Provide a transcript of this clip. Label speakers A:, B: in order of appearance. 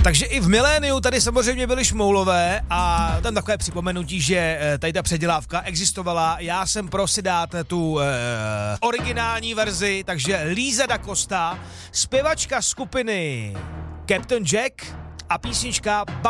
A: Takže i v miléniu tady samozřejmě byly šmoulové a tam takové připomenutí, že tady ta předělávka existovala. Já jsem pro si dát tu originální verzi, takže Líza da Costa, zpěvačka skupiny Captain Jack a písnička